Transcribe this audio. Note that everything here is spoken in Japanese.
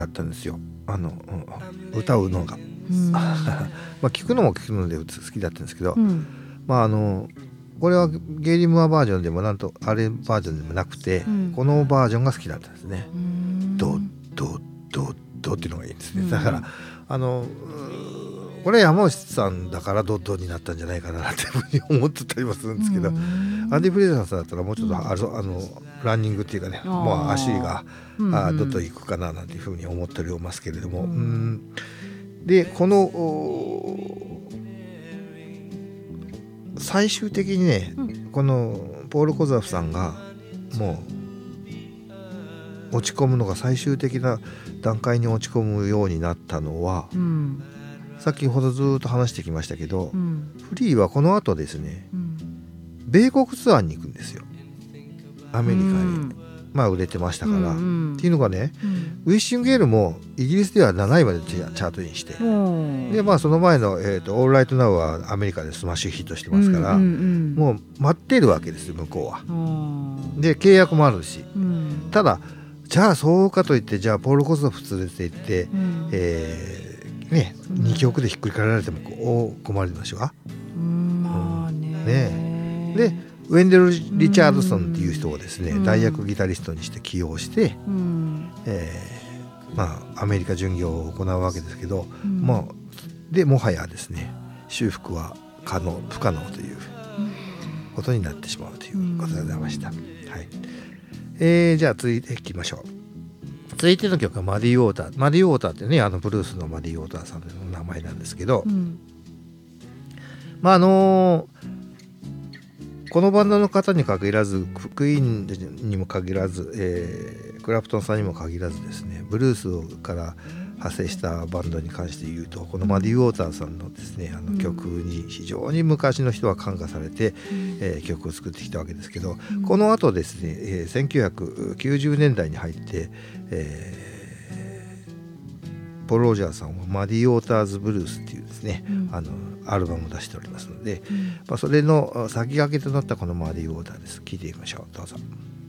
だったんですよ。歌うのがまあ聞くのも聞くので好きだったんですけど、まあこれはゲイリー・ムーアバージョンでもなんとあれバージョンでもなくて、このバージョンが好きだったんですね。ドドドドっていうのがいいんですね。だからこれ山内さんだからドッドになったんじゃないかなっていうふうに思ってたりもするんですけど、アンディ・フレイザーさんだったらもうちょっとランニングっていうかね、もう足がドッドいくかななんていうふうに思っておりますけれども、でこの最終的にね、このポール・コザフさんがもう落ち込むのが最終的な段階に落ち込むようになったのは、先ほどずっと話してきましたけど、フリーはこの後ですね、米国ツアーに行くんですよ、アメリカに。まあ売れてましたから、っていうのがね、ウィッシングエールもイギリスでは7位までチャートインして、でまあその前の「オールライトナウ」はアメリカでスマッシュヒットしてますから、もう待ってるわけですよ向こうは。で契約もあるし、ただじゃあそうかといってじゃあポール・コザフ連れて行って、ね、2曲でひっくり返られても困りましょうか。でウェンデル・リチャードソンっていう人をですね、代役ギタリストにして起用して、まあアメリカ巡業を行うわけですけど、もはやですね修復は不可能ということになってしまうということでございました。はい。じゃあ続いていきましょう。続いての曲はマディ・ウォーター。マディ・ウォーターってね、ブルースのマディ・ウォーターさんの名前なんですけど、まあこのバンドの方に限らず、クイーンにも限らず、クラプトンさんにも限らずですね、ブルースから派生したバンドに関して言うと、このマディ・ウォーターさんのですね曲に非常に昔の人は感化されて、曲を作ってきたわけですけど、この後ですね、1990年代に入って、ポール・ロジャーさんはマディ・ウォーターズ・ブルースっていうですね、アルバムを出しておりますので、それの先駆けとなったこのマディ・ウォーターです。聴いてみましょう。どうぞ。